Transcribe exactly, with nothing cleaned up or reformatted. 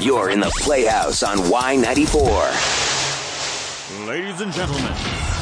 You're in the Playhouse on Y ninety-four. Ladies and gentlemen,